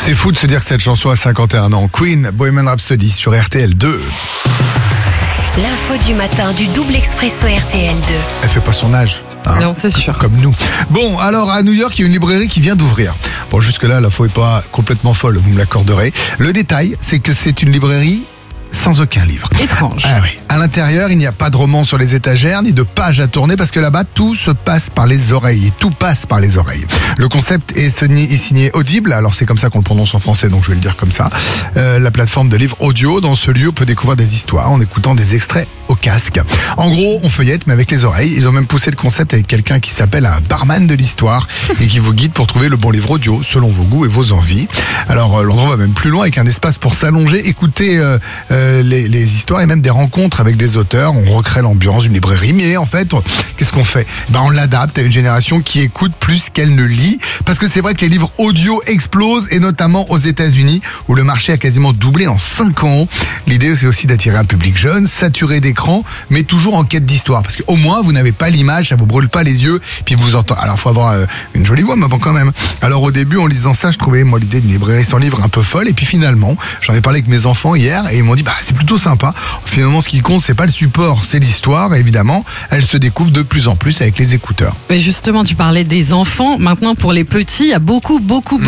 C'est fou de se dire que cette chanson a 51 ans. Queen, Bohemian Rhapsody sur RTL2. L'info du matin du double expresso RTL2. Elle fait pas son âge. Hein, non, c'est sûr. Comme nous. Bon, alors à New York, il y a une librairie qui vient d'ouvrir. Bon, jusque-là, l'info est pas complètement folle, vous me l'accorderez. Le détail, c'est que c'est une librairie sans aucun livre. Étrange. Ah oui. À l'intérieur, il n'y a pas de romans sur les étagères, ni de pages à tourner, parce que là-bas, tout se passe par les oreilles. Et tout passe par les oreilles. Le concept est signé Audible, alors c'est comme ça qu'on le prononce en français, donc je vais le dire comme ça. La plateforme de livres audio, dans ce lieu, on peut découvrir des histoires en écoutant des extraits au casque. En gros, on feuillette, mais avec les oreilles. Ils ont même poussé le concept avec quelqu'un qui s'appelle un barman de l'histoire et qui vous guide pour trouver le bon livre audio, selon vos goûts et vos envies. Alors, l'endroit va même plus loin, avec un espace pour s'allonger, écouter les histoires et même des rencontres avec des auteurs. On recrée l'ambiance d'une librairie, mais en fait, qu'est-ce qu'on fait ? On l'adapte à une génération qui écoute plus qu'elle ne lit, parce que c'est vrai que les livres audio explosent, et notamment aux États-Unis, où le marché a quasiment doublé en 5 ans. L'idée, c'est aussi d'attirer un public jeune, saturé d'écran, mais toujours en quête d'histoire, parce qu'au moins, vous n'avez pas l'image, ça vous brûle pas les yeux, puis vous entendez. Alors, faut avoir une jolie voix, mais bon, quand même. Alors, au début, en lisant ça, je trouvais, moi, l'idée d'une librairie sans livre un peu folle, et puis finalement, j'en ai parlé avec mes enfants hier, et ils m'ont dit, c'est plutôt sympa. Finalement, ce qui compte, c'est pas le support, c'est l'histoire. Et évidemment, elle se découvre de plus en plus avec les écouteurs. Mais justement, tu parlais des enfants. Maintenant, pour les petits, il y a beaucoup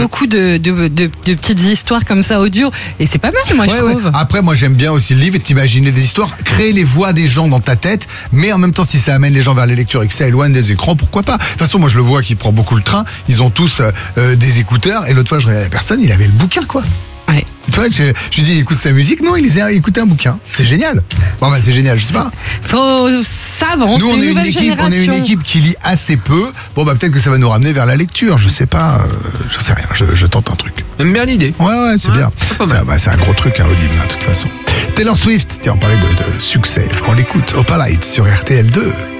de petites histoires comme ça audio. Et c'est pas mal, moi, je trouve. Ouais. Après, moi, j'aime bien aussi le livre et t'imaginer des histoires, créer les voix des gens dans ta tête, mais en même temps, si ça amène les gens vers les lectures et que ça éloigne des écrans, pourquoi pas ? De toute façon, moi, je le vois qui prend beaucoup le train. Ils ont tous des écouteurs. Et l'autre fois, je regardais la personne, il avait le bouquin, quoi. Ouais. Tu vois, je lui dis, écoute sa musique. Non, il lisait, écoutait un bouquin. C'est génial. Bon, c'est génial, je sais pas. Ça avance. Nous, on est une équipe qui lit assez peu. Bon, peut-être que ça va nous ramener vers la lecture. Je sais pas. Je sais rien. Je tente un truc. J'aime bien l'idée. Ouais, c'est bien. C'est un gros truc, Audible, de toute façon. Taylor Swift, tiens, on parlait de succès. On l'écoute. Opalite sur RTL2.